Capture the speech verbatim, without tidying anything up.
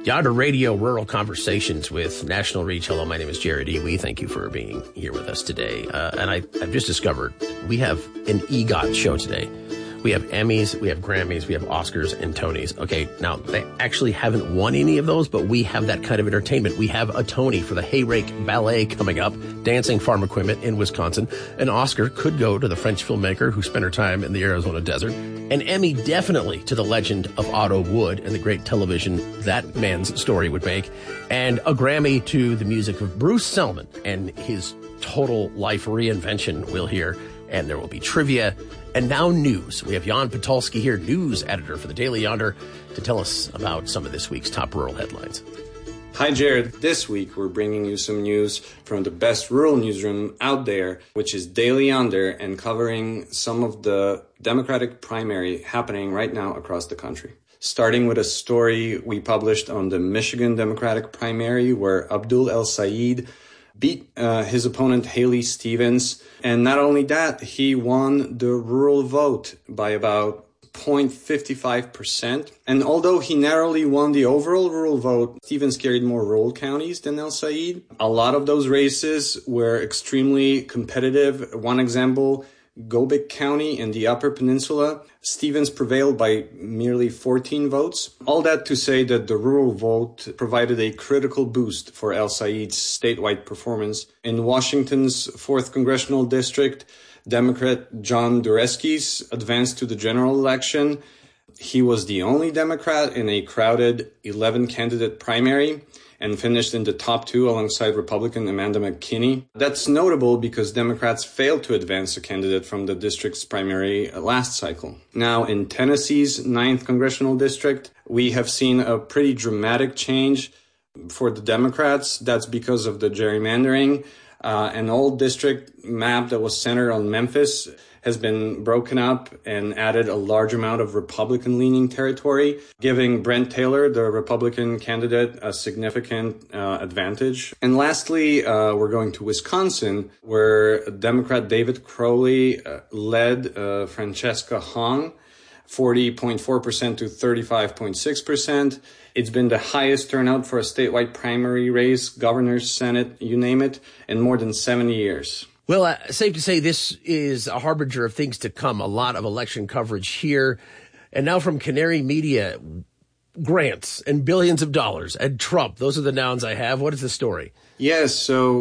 Yonder Radio Rural Conversations with National Reach. Hello, my name is Jared Iwi. Thank you for being here with us today. Uh, and I, I've just discovered we have an EGOT show today. We have Emmys, we have Grammys, we have Oscars and Tonys. Okay, now they actually haven't won any of those, but we have that kind of entertainment. We have a Tony for the Hayrake Ballet coming up, dancing farm equipment in Wisconsin. An Oscar could go to the French filmmaker who spent her time in the Arizona desert. An Emmy definitely to the legend of Otto Wood and the great television that man's story would make. And a Grammy to the music of Bruce Selman and his total life reinvention we'll hear. And there will be trivia. And now news. We have Jan Patulski here, news editor for the Daily Yonder, to tell us about some of this week's top rural headlines. Hi, Jared. This week, we're bringing you some news from the best rural newsroom out there, which is Daily Yonder, and covering some of the Democratic primary happening right now across the country. Starting with a story we published on the Michigan Democratic primary, where Abdul El-Sayed beat uh, his opponent Haley Stevens. And not only that, he won the rural vote by about zero point five five percent. And although he narrowly won the overall rural vote, Stevens carried more rural counties than El-Sayed. A lot of those races were extremely competitive. One example, Gobic County in the Upper Peninsula, Stevens prevailed by merely fourteen votes. All that to say that the rural vote provided a critical boost for El-Sayed's statewide performance. In Washington's fourth Congressional District, Democrat John Dureskis advanced to the general election. He was the only Democrat in a crowded eleven-candidate primary and finished in the top two alongside Republican Amanda McKinney. That's notable because Democrats failed to advance a candidate from the district's primary last cycle. Now, in Tennessee's ninth Congressional District, we have seen a pretty dramatic change for the Democrats. That's because of the gerrymandering. Uh, an old district map that was centered on Memphis has been broken up and added a large amount of Republican-leaning territory, giving Brent Taylor, the Republican candidate, a significant uh, advantage. And lastly, uh, we're going to Wisconsin, where Democrat David Crowley uh, led uh, Francesca Hong, forty point four percent to thirty-five point six percent. It's been the highest turnout for a statewide primary race, governor's, senate, you name it, in more than seventy years. Well, uh, safe to say this is a harbinger of things to come. A lot of election coverage here. And now from Canary Media, grants and billions of dollars and Trump. Those are the nouns I have. What is the story? Yes, so